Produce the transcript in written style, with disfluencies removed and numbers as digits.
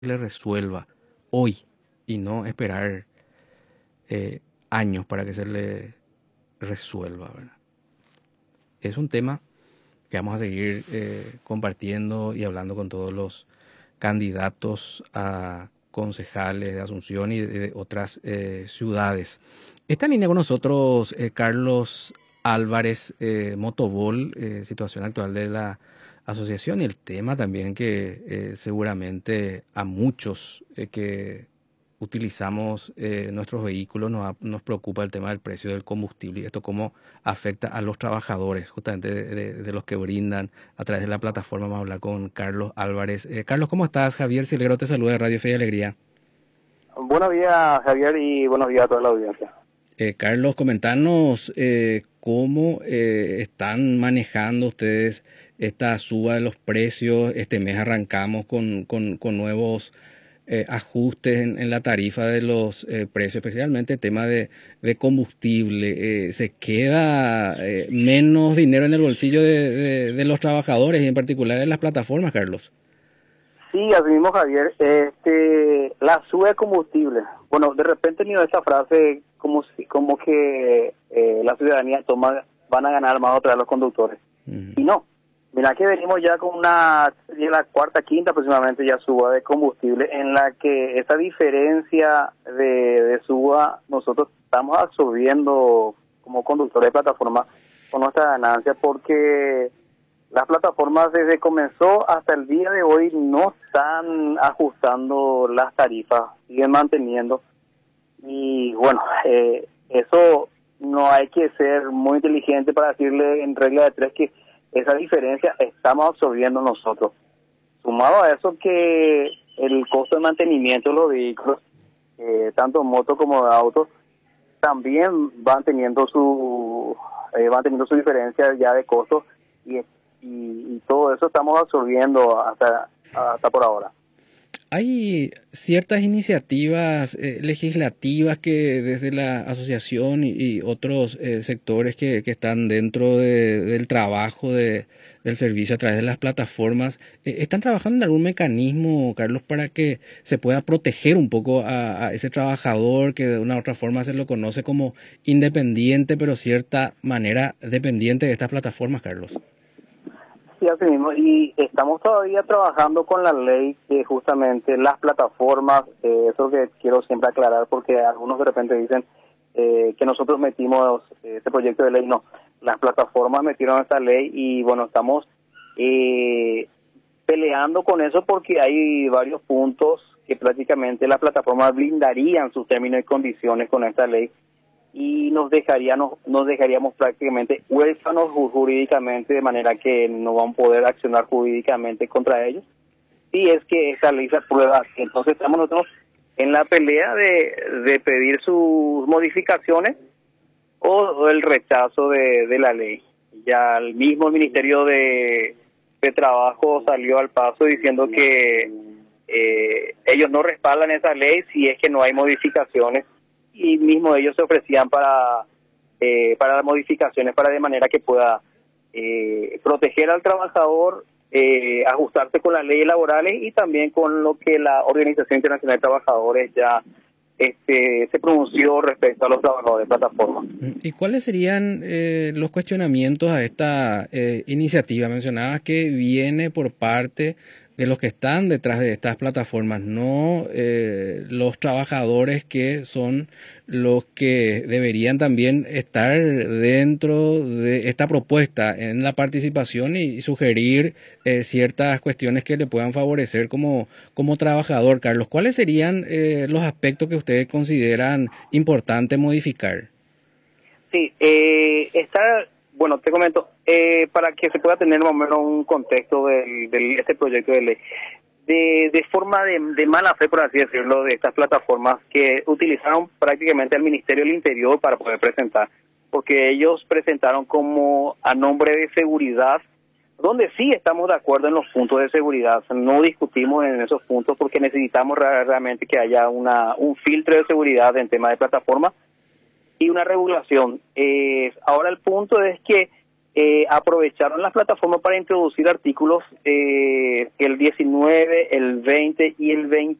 le resuelva hoy y no esperar años para que se le resuelva, ¿verdad? Es un tema que vamos a seguir compartiendo y hablando con todos los candidatos a concejales de Asunción y de otras ciudades. Está en línea con nosotros Carlos Álvarez, Motobol, situación actual de la asociación y el tema también que seguramente a muchos que utilizamos nuestros vehículos nos preocupa el tema del precio del combustible y esto cómo afecta a los trabajadores, justamente de los que brindan a través de la plataforma. Vamos a hablar con Carlos Álvarez. Carlos, ¿cómo estás? Javier Silguero te saluda de Radio Fe y Alegría. Buenos días, Javier, y buenos días a toda la audiencia. Carlos, comentanos cómo están manejando ustedes esta suba de los precios. Este mes arrancamos con nuevos ajustes en la tarifa de los precios, especialmente el tema de combustible. ¿Se queda menos dinero en el bolsillo de los trabajadores y en particular de las plataformas, Carlos? Sí, así mismo, Javier, la suba de combustible. Bueno, de repente vino esa frase como que la ciudadanía van a ganar más otra vez los conductores. Y no, mira que venimos ya con la cuarta, quinta aproximadamente ya suba de combustible, en la que esa diferencia de suba nosotros estamos absorbiendo como conductores de plataforma con nuestra ganancia, porque las plataformas desde comenzó hasta el día de hoy no están ajustando las tarifas, siguen manteniendo. Y bueno, eso no hay que ser muy inteligente para decirle en regla de tres que esa diferencia estamos absorbiendo nosotros. Sumado a eso que el costo de mantenimiento de los vehículos, tanto motos como de autos, también van teniendo su diferencia ya de costo y todo eso estamos absorbiendo hasta por ahora. Hay ciertas iniciativas legislativas que desde la asociación y otros sectores que están dentro del trabajo del servicio a través de las plataformas, ¿están trabajando en algún mecanismo, Carlos, para que se pueda proteger un poco a ese trabajador que de una u otra forma se lo conoce como independiente, pero cierta manera dependiente de estas plataformas, Carlos? Sí, así mismo, y estamos todavía trabajando con la ley que justamente las plataformas, eso que quiero siempre aclarar porque algunos de repente dicen que nosotros metimos este proyecto de ley. No, las plataformas metieron esta ley y bueno, estamos peleando con eso porque hay varios puntos que prácticamente las plataformas blindarían sus términos y condiciones con esta ley y nos dejaríamos prácticamente huérfanos jurídicamente, de manera que no van a poder accionar jurídicamente contra ellos si es que esa ley se aprueba. Entonces estamos nosotros en la pelea de pedir sus modificaciones o el rechazo de la ley. Ya el mismo Ministerio de Trabajo salió al paso diciendo que ellos no respaldan esa ley si es que no hay modificaciones, y mismo ellos se ofrecían para las modificaciones, para de manera que pueda proteger al trabajador, ajustarse con las leyes laborales y también con lo que la Organización Internacional de Trabajadores ya se pronunció respecto a los trabajadores de plataforma. ¿Y cuáles serían los cuestionamientos a esta iniciativa? Mencionabas que viene por parte de los que están detrás de estas plataformas, no los trabajadores, que son los que deberían también estar dentro de esta propuesta en la participación y sugerir ciertas cuestiones que le puedan favorecer como trabajador. Carlos, ¿cuáles serían los aspectos que ustedes consideran importante modificar? Sí, bueno, te comento, para que se pueda tener más o menos un contexto de este proyecto de ley, de forma de mala fe, por así decirlo, de estas plataformas que utilizaron prácticamente al Ministerio del Interior para poder presentar, porque ellos presentaron como a nombre de seguridad, donde sí estamos de acuerdo en los puntos de seguridad, no discutimos en esos puntos porque necesitamos realmente que haya un filtro de seguridad en tema de plataformas y una regulación. Ahora el punto es que aprovecharon las plataformas para introducir artículos el 19, el 20 y el 21